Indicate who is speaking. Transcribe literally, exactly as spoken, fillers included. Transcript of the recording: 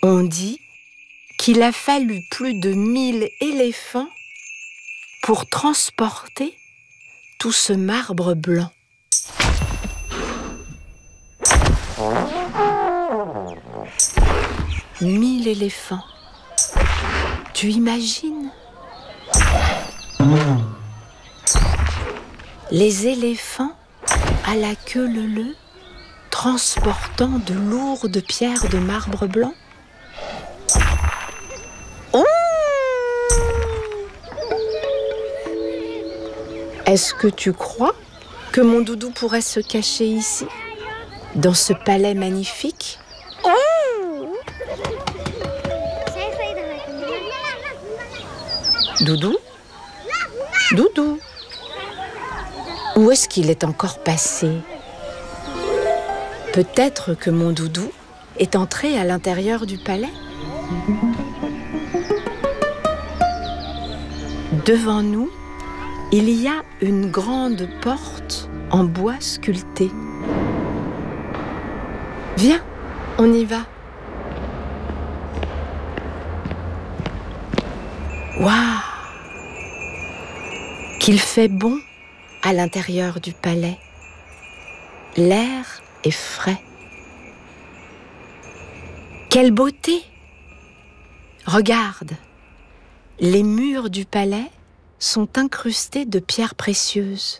Speaker 1: On dit qu'il a fallu plus de mille éléphants pour transporter tout ce marbre blanc. Mille éléphants. Tu imagines ? Les éléphants à la queue leu-leu, transportant de lourdes pierres de marbre blanc. Oh ! Est-ce que tu crois que mon doudou pourrait se cacher ici, dans ce palais magnifique ? Oh ! Doudou ? Doudou ? Où est-ce qu'il est encore passé ? Peut-être que mon doudou est entré à l'intérieur du palais ? Devant nous, il y a une grande porte en bois sculpté. Viens, on y va. Waouh ! Qu'il fait bon à l'intérieur du palais. L'air est frais. Quelle beauté ! Regarde, les murs du palais sont incrustés de pierres précieuses.